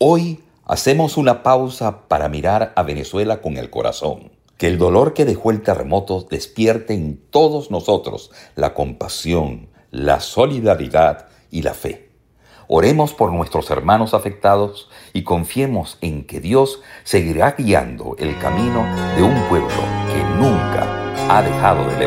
Hoy hacemos una pausa para mirar a Venezuela con el corazón. Que el dolor que dejó el terremoto despierte en todos nosotros la compasión, la solidaridad y la fe. Oremos por nuestros hermanos afectados y confiemos en que Dios seguirá guiando el camino de un pueblo que nunca ha dejado de levantarse.